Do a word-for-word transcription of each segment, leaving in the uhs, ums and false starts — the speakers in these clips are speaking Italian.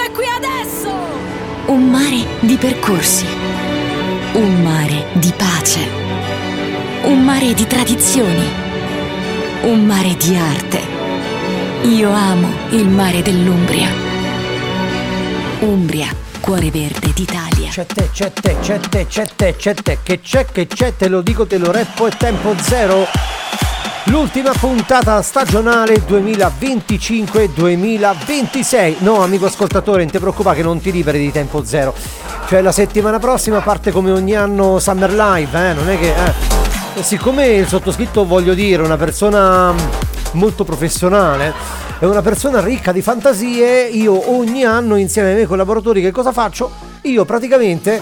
è qui adesso! Un mare di percorsi, un mare di pace, un mare di tradizioni, un mare di arte. Io amo il mare dell'Umbria. Umbria, cuore verde d'Italia. C'è te, c'è te, c'è te, c'è te, c'è te, che c'è, che c'è, te lo dico, te lo reppo, è tempo zero. L'ultima puntata stagionale duemilaventicinque duemilaventisei. No, amico ascoltatore, non ti preoccupare che non ti liberi di tempo zero. Cioè la settimana prossima parte come ogni anno Summer Live, eh? Non è che... Eh. Siccome il sottoscritto, voglio dire, una persona molto professionale, è una persona ricca di fantasie, io ogni anno insieme ai miei collaboratori che cosa faccio? Io praticamente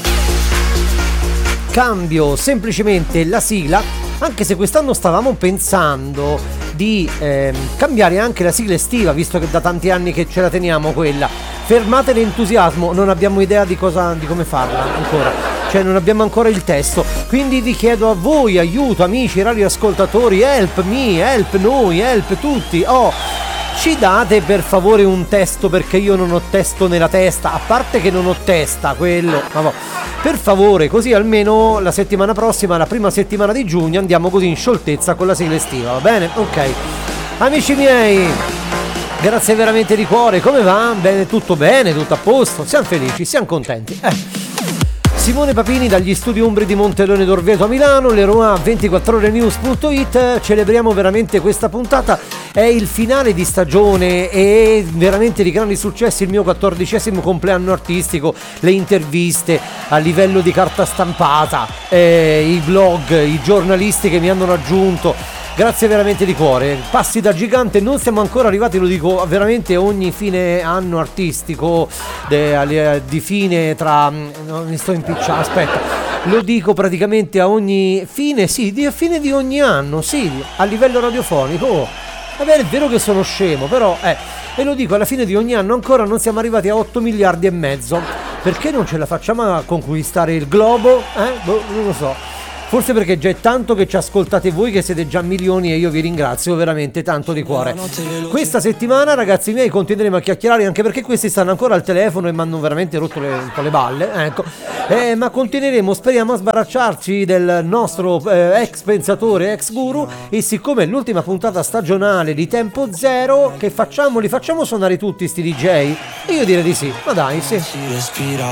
cambio semplicemente la sigla. Anche se quest'anno stavamo pensando di eh, cambiare anche la sigla estiva, visto che da tanti anni che ce la teniamo quella. Fermate l'entusiasmo, non abbiamo idea di cosa, di come farla ancora. Cioè non abbiamo ancora il testo. Quindi vi chiedo a voi, aiuto, amici, radioascoltatori, help me, help noi, help tutti. Oh, ci date per favore un testo, perché io non ho testo nella testa. A parte che non ho testa, quello. Vabbè. Per favore, così almeno la settimana prossima, la prima settimana di giugno, andiamo così in scioltezza con la sigla estiva, va bene? Ok. Amici miei, grazie veramente di cuore. Come va? Bene, tutto bene, tutto a posto. Siamo felici, siamo contenti. Eh. Simone Papini dagli studi Umbri di Montelone d'Orvieto a Milano, Leroy ventiquattro ore news punto it. Celebriamo veramente questa puntata, è il finale di stagione e veramente di grandi successi, il mio quattordicesimo compleanno artistico, le interviste a livello di carta stampata, eh, i blog, i giornalisti che mi hanno raggiunto. Grazie veramente di cuore, passi da gigante, non siamo ancora arrivati, lo dico veramente ogni fine anno artistico, de, di fine tra, no, mi sto impicciando, aspetta, lo dico praticamente a ogni fine, sì, di fine di ogni anno, sì, a livello radiofonico, oh, vabbè, è vero che sono scemo, però, eh, e lo dico alla fine di ogni anno, ancora non siamo arrivati a otto miliardi e mezzo, perché non ce la facciamo a conquistare il globo, eh, boh, non lo so. Forse perché già è tanto che ci ascoltate voi, che siete già milioni, e io vi ringrazio veramente tanto di cuore. Questa settimana, ragazzi miei, continueremo a chiacchierare, anche perché questi stanno ancora al telefono e mi hanno veramente rotto le, un po' le balle, ecco. Eh, ma continueremo, speriamo, a sbaracciarci del nostro eh, ex pensatore, ex guru. E siccome è l'ultima puntata stagionale di Tempo Zero, che facciamo? Li facciamo suonare tutti sti D J? Io direi di sì, ma dai, sì.